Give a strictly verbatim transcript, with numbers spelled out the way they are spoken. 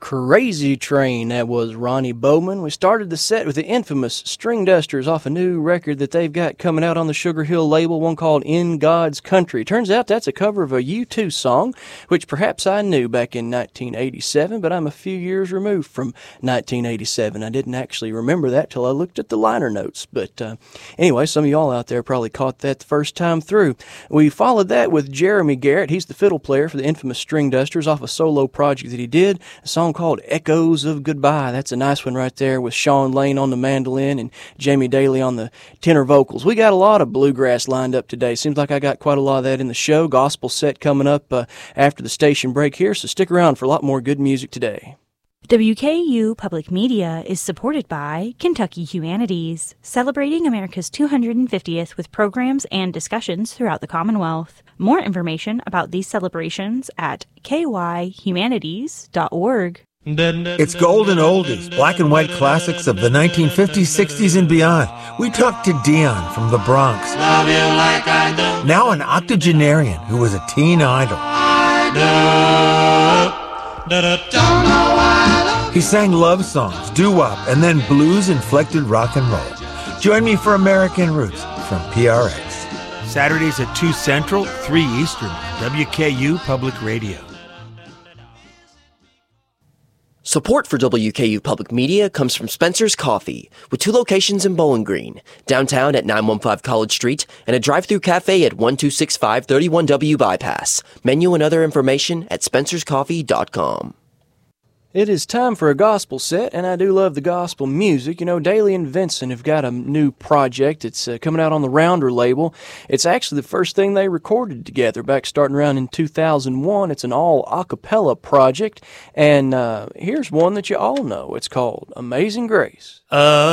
Crazy Train. That was Ronnie Bowman. We started the set with the infamous Stringdusters off a new record that they've got coming out on the Sugar Hill label, one called In God's Country. Turns out that's a cover of a U two song, which perhaps I knew back in nineteen eighty-seven, but I'm a few years removed from nineteen eighty-seven. I didn't actually remember that till I looked at the liner notes. But uh, anyway, some of y'all out there probably caught that the first time through. We followed that with Jeremy Garrett. He's the fiddle player for the infamous Stringdusters off a solo project that he did, a song called Echoes of Goodbye. That's a nice one right there with Sean Lane on the mandolin and Jamie Daly on the tenor vocals. We got a lot of bluegrass lined up today. Seems like I got quite a lot of that in the show. Gospel set coming up uh, after the station break here, so stick around for a lot more good music today. W K U Public Media is supported by Kentucky Humanities, celebrating America's two hundred fiftieth with programs and discussions throughout the Commonwealth. More information about these celebrations at k y humanities dot org. It's golden oldies, black and white classics of the nineteen fifties, sixties, and beyond. We talked to Dion from the Bronx. Love you like I do. Now an octogenarian who was a teen idol. I do. Don't know why. He sang love songs, doo-wop, and then blues-inflected rock and roll. Join me for American Roots from P R X. Saturdays at two Central, three Eastern, W K U Public Radio. Support for W K U Public Media comes from Spencer's Coffee, with two locations in Bowling Green, downtown at nine one five College Street, and a drive-through cafe at one two six five thirty-one W Bypass. Menu and other information at spencers coffee dot com. It is time for a gospel set, and I do love the gospel music. You know, Daly and Vincent have got a new project. It's uh, coming out on the Rounder label. It's actually the first thing they recorded together back starting around in two thousand one. It's an all-a-cappella project, and uh, here's one that you all know. It's called Amazing Grace. Uh